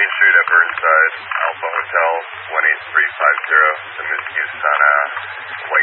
Street at Burnside, Alpha Hotel, 18350, the Miss Sana,